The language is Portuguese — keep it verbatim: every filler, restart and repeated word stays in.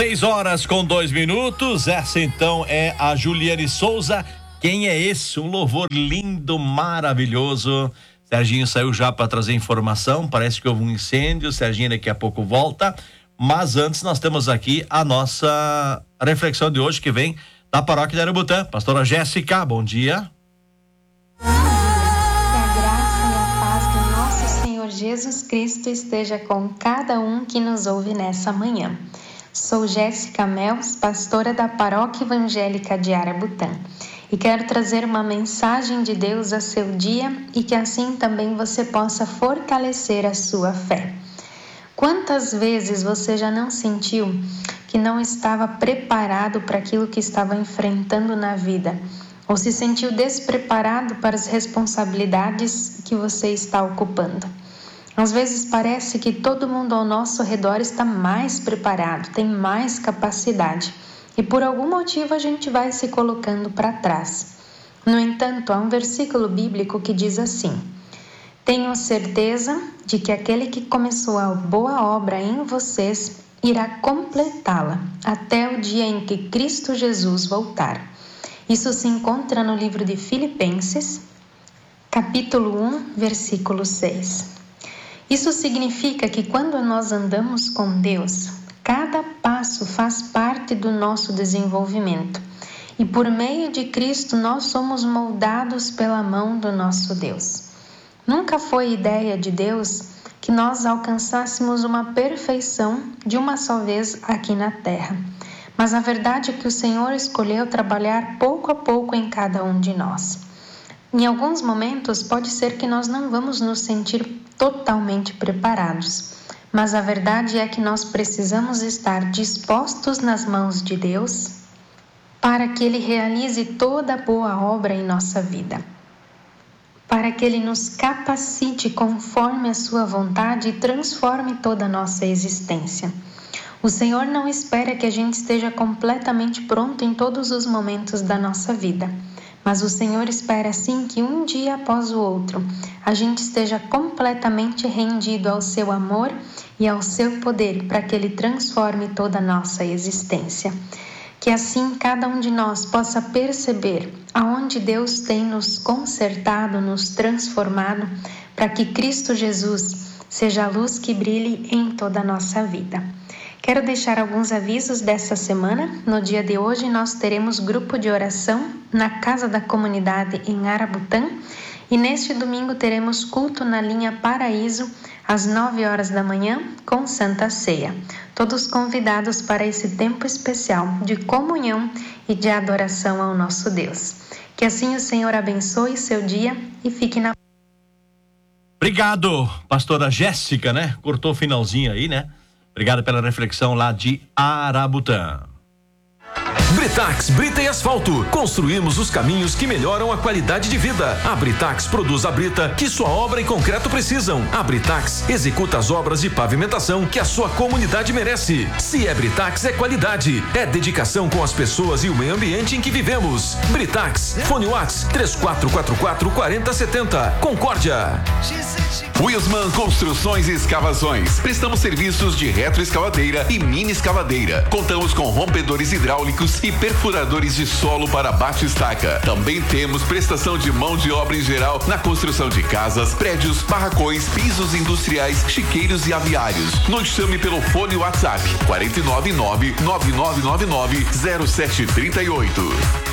Seis horas com dois minutos. Essa então é a Juliane Souza. Quem é esse? Um louvor lindo, maravilhoso. Serginho saiu já para trazer informação. Parece que houve um incêndio. Serginho daqui a pouco volta. Mas antes nós temos aqui a nossa reflexão de hoje, que vem da paróquia de Arabutã. Pastora Jéssica, bom dia. Que a graça e a paz do nosso Senhor Jesus Cristo esteja com cada um que nos ouve nessa manhã. Sou Jéssica Mels, pastora da Paróquia Evangélica de Arabutã, e quero trazer uma mensagem de Deus a seu dia e que assim também você possa fortalecer a sua fé. Quantas vezes você já não sentiu que não estava preparado para aquilo que estava enfrentando na vida, ou se sentiu despreparado para as responsabilidades que você está ocupando? Às vezes parece que todo mundo ao nosso redor está mais preparado, tem mais capacidade, e por algum motivo a gente vai se colocando para trás. No entanto, há um versículo bíblico que diz assim: tenho certeza de que aquele que começou a boa obra em vocês irá completá-la até o dia em que Cristo Jesus voltar. Isso se encontra no livro de Filipenses, capítulo um, versículo seis. Isso significa que quando nós andamos com Deus, cada passo faz parte do nosso desenvolvimento. E por meio de Cristo nós somos moldados pela mão do nosso Deus. Nunca foi ideia de Deus que nós alcançássemos uma perfeição de uma só vez aqui na terra. Mas a verdade é que o Senhor escolheu trabalhar pouco a pouco em cada um de nós. Em alguns momentos pode ser que nós não vamos nos sentir totalmente preparados, mas a verdade é que nós precisamos estar dispostos nas mãos de Deus para que Ele realize toda a boa obra em nossa vida, para que Ele nos capacite conforme a sua vontade e transforme toda a nossa existência. O Senhor não espera que a gente esteja completamente pronto em todos os momentos da nossa vida, mas o Senhor espera sim que um dia após o outro a gente esteja completamente rendido ao seu amor e ao seu poder para que Ele transforme toda a nossa existência. Que assim cada um de nós possa perceber aonde Deus tem nos consertado, nos transformado, para que Cristo Jesus seja a luz que brilhe em toda a nossa vida. Quero deixar alguns avisos dessa semana. No dia de hoje nós teremos grupo de oração na Casa da Comunidade em Arabutã, e neste domingo teremos culto na linha Paraíso às nove horas da manhã com Santa Ceia. Todos convidados para esse tempo especial de comunhão e de adoração ao nosso Deus. Que assim o Senhor abençoe seu dia e fique na... Obrigado, pastora Jéssica, né? Cortou o finalzinho aí, né? Obrigado pela reflexão lá de Arabutã. Britax, brita e asfalto. Construímos os caminhos que melhoram a qualidade de vida. A Britax produz a brita que sua obra e concreto precisam. A Britax executa as obras de pavimentação que a sua comunidade merece. Se é Britax, é qualidade. É dedicação com as pessoas e o meio ambiente em que vivemos. Britax, fone WhatsApp três quatro quatro quatro, quatro zero sete zero. Concórdia. Wilsman Construções e Escavações. Prestamos serviços de retroescavadeira e mini escavadeira. Contamos com rompedores hidráulicos e perfuradores de solo para bate-estaca. Também temos prestação de mão de obra em geral na construção de casas, prédios, barracões, pisos industriais, chiqueiros e aviários. Nos chame pelo fone WhatsApp quatro nove nove, nove nove nove nove, zero sete três oito.